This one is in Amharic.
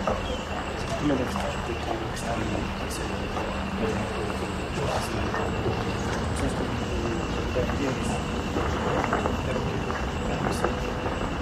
Come da tutti quest'anno di essere per esempio,